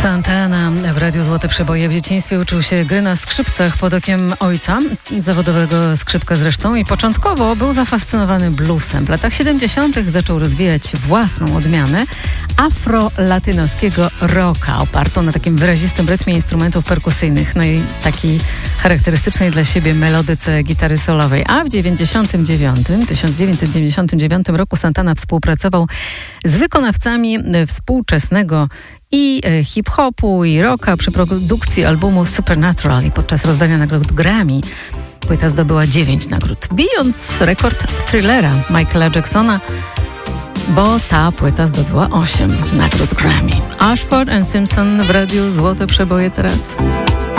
Santana w Radiu Złote Przeboje. W dzieciństwie uczył się gry na skrzypcach pod okiem ojca, zawodowego skrzypka zresztą, i początkowo był zafascynowany bluesem. W latach 70. zaczął rozwijać własną odmianę afro-latynoskiego rocka, opartą na takim wyrazistym rytmie instrumentów perkusyjnych, no i takiej charakterystycznej dla siebie melodyce gitary solowej. A w 1999 roku Santana współpracował z wykonawcami współczesnego i hip-hopu, i rocka przy produkcji albumu Supernatural i podczas rozdania nagród Grammy. Płyta zdobyła 9 nagród, bijąc rekord Thrillera Michaela Jacksona, bo ta płyta zdobyła 8 nagród Grammy. Ashford and Simpson w Radiu Złote Przeboje teraz.